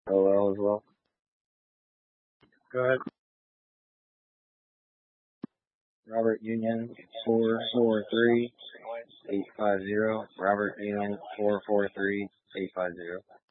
OL as well. Go ahead. Robert Union 443-850. Robert Union 443-850.